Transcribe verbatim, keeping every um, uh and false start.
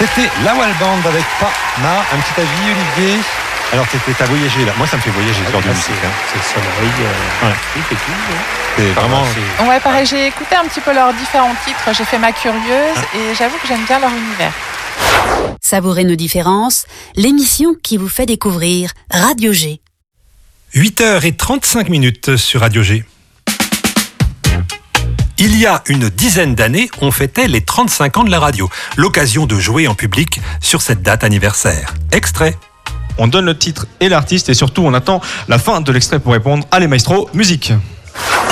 C'était la Wall Band avec Pa Ma. Un petit avis, Olivier? Alors, t'as voyagé là. Moi, ça me fait voyager ce genre de musique. Hein. C'est le sonnerie. Euh... Ouais. Oui, c'est tout. Hein. C'est vraiment. C'est... Ouais, pareil, j'ai écouté un petit peu leurs différents titres. J'ai fait ma curieuse ah. et j'avoue que j'aime bien leur univers. Savourez nos différences, l'émission qui vous fait découvrir Radio G. huit heures trente-cinq minutes sur Radio G. Il y a une dizaine d'années, on fêtait les trente-cinq ans de la radio. L'occasion de jouer en public sur cette date anniversaire. Extrait. On donne le titre et l'artiste et surtout on attend la fin de l'extrait pour répondre. Allez maestro, musique.